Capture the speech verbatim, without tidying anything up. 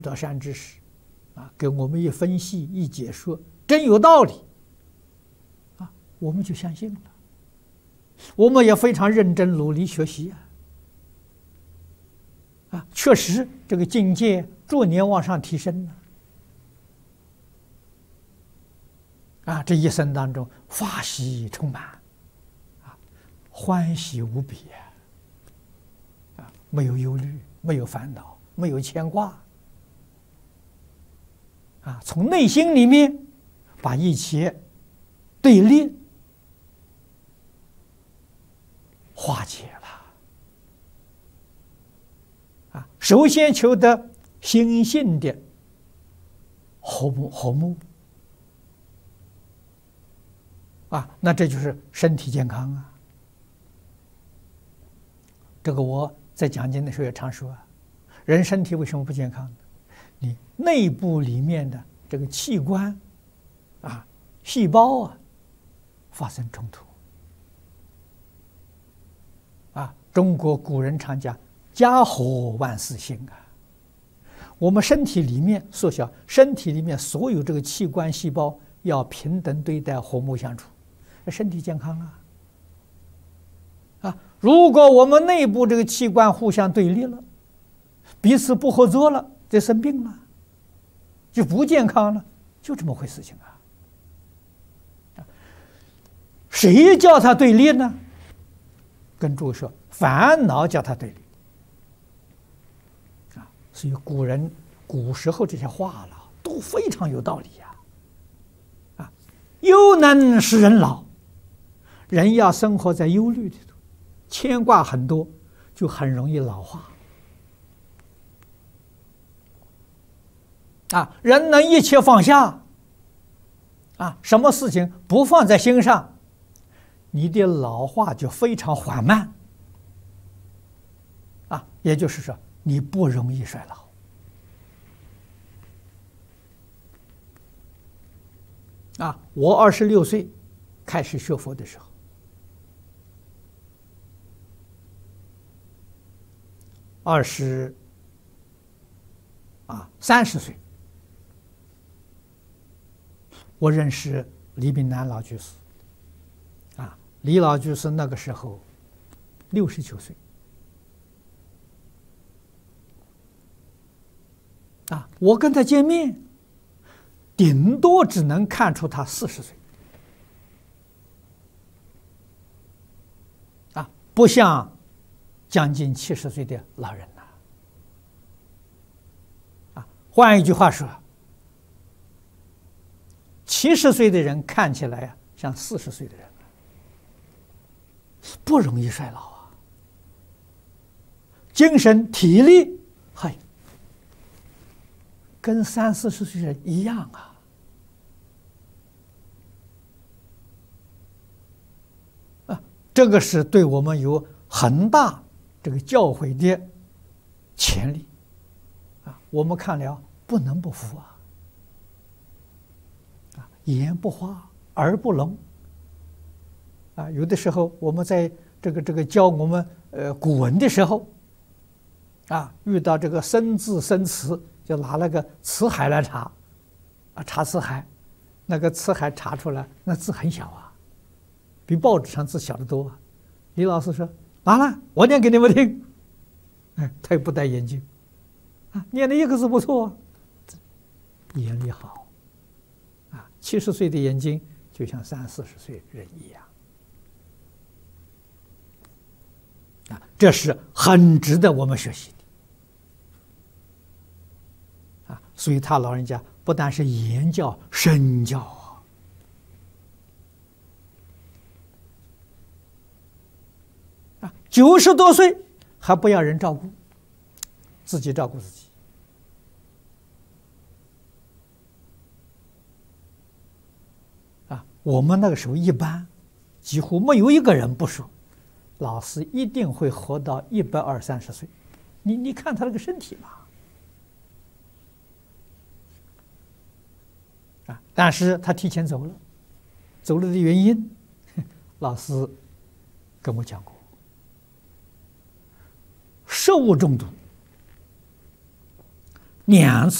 道善知识啊，给我们一分析一解说，真有道理啊，我们就相信了。我们也非常认真努力学习啊，啊，确实这个境界逐年往上提升呢。啊，这一生当中法喜充满，啊，欢喜无比啊，啊，没有忧虑，没有烦恼，没有牵挂，啊，从内心里面把一切对立化解了，啊，首先求得心性的和睦和睦。啊，那这就是身体健康啊！这个我在讲经的时候也常说啊，人身体为什么不健康呢？你内部里面的这个器官啊、细胞啊发生冲突啊。中国古人常讲“家和万事兴”啊。我们身体里面缩小，身体里面所有这个器官细胞要平等对待，和睦相处。身体健康啊！啊，如果我们内部这个器官互相对立了，彼此不合作了，就生病了，就不健康了，就这么回事情啊！谁叫他对立呢？跟诸位说，烦恼叫他对立啊！所以古人古时候这些话了都非常有道理呀！啊，忧能使人老。人要生活在忧虑里头，牵挂很多，就很容易老化。啊，人能一切放下，啊，什么事情不放在心上，你的老化就非常缓慢。啊，也就是说，你不容易衰老。啊，我二十六岁开始学佛的时候。二十啊，三十岁，我认识李炳南老居士。啊，李老居士那个时候六十九岁。啊，我跟他见面，顶多只能看出他四十岁。啊，不像将近七十岁的老人呐，啊，换一句话说，七十岁的人看起来啊像四十岁的人，不容易衰老啊，精神体力，嗨，跟三四十岁人一样啊，啊，这个是对我们有很大这个教诲的潜力啊，我们看了不能不服啊！啊，眼不花，耳不聋啊。有的时候我们在这个这个教我们呃古文的时候啊，遇到这个生字生词，就拿那个词海来查啊，查词海，那个词海查出来，那字很小啊，比报纸上字小得多啊。李老师说。拿来，我念给你们听。哎，他也不戴眼镜，啊，念的一个字不错，眼力好，啊，七十岁的眼睛就像三四十岁人一样，啊，这是很值得我们学习的，啊，所以他老人家不但是言教，身教啊。九十多岁还不要人照顾，自己照顾自己。啊，我们那个时候一般几乎没有一个人不说，老师一定会活到一百二三十岁。你你看他那个身体嘛。啊，但是他提前走了，走了的原因，老师跟我讲过。食物中毒， 两次